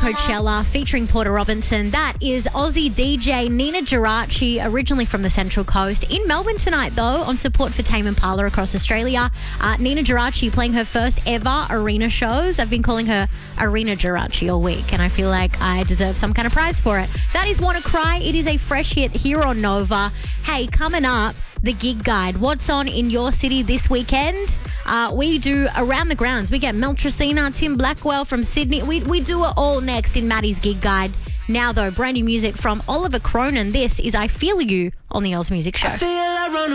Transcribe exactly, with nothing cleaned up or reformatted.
Coachella featuring Porter Robinson. That is Aussie D J Nina Geraci, originally from the Central Coast. In Melbourne tonight, though, on support for Tame Impala across Australia. Uh, Nina Geraci playing her first ever arena shows. I've been calling her Arena Geraci all week, and I feel like I deserve some kind of prize for it. That is Wanna Cry. It is a fresh hit here on Nova. Hey, coming up, the gig guide. What's on in your city this weekend? Uh, we do Around the Grounds. We get Mel Tracina, Tim Blackwell from Sydney. We, we do it all next in Maddie's gig guide. Now, though, brand new music from Oliver Cronin. This is I Feel You on the Oz Music Show. I feel I run